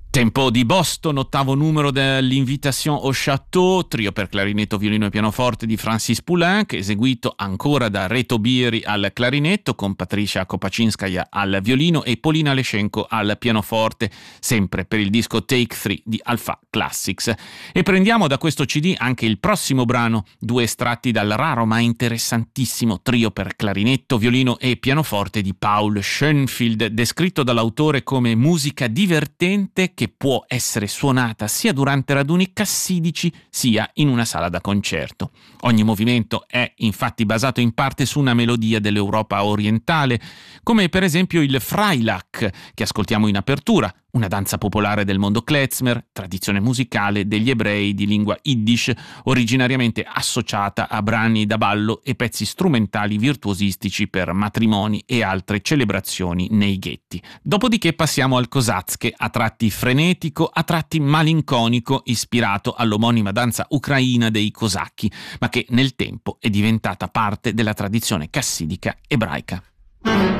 Tempo di Boston, ottavo numero dell'Invitation au Château, trio per clarinetto, violino e pianoforte di Francis Poulenc, eseguito ancora da Reto Biri al clarinetto, con Patricia Kopaczynskaja al violino e Polina Leschenko al pianoforte, sempre per il disco Take 3 di Alpha Classics. E prendiamo da questo CD anche il prossimo brano, due estratti dal raro ma interessantissimo trio per clarinetto, violino e pianoforte di Paul Schoenfield, descritto dall'autore come musica divertente che può essere suonata sia durante raduni cassidici sia in una sala da concerto. Ogni movimento è infatti basato in parte su una melodia dell'Europa orientale, come per esempio il Freilach che ascoltiamo in apertura, una danza popolare del mondo klezmer, tradizione musicale degli ebrei di lingua yiddish, originariamente associata a brani da ballo e pezzi strumentali virtuosistici per matrimoni e altre celebrazioni nei ghetti. Dopodiché passiamo al Kosatsche, a tratti frenetico, a tratti malinconico, ispirato all'omonima danza ucraina dei cosacchi, ma che nel tempo è diventata parte della tradizione cassidica ebraica.